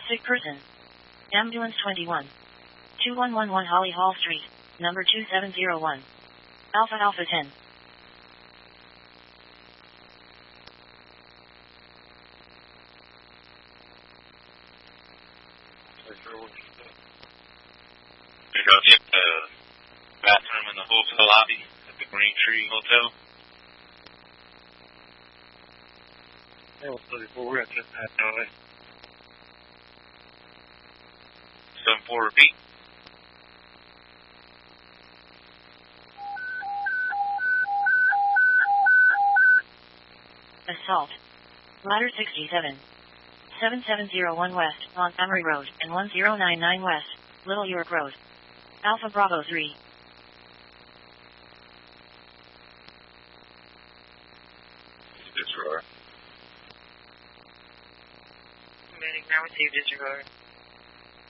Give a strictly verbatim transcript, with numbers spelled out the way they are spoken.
Sick person. Ambulance twenty-one. two one one one Holly Hall Street, number two seven zero one. Alpha Alpha ten. You're going to get the bathroom in the hotel lobby at the Green Tree Hotel. L thirty-four, we're at ten nine. seven four, repeat. Assault. Ladder sixty-seven. seven seven zero one West, Montgomery Road, and one zero nine nine West, Little York Road. Alpha Bravo three. Disregard. Medic now received disregard.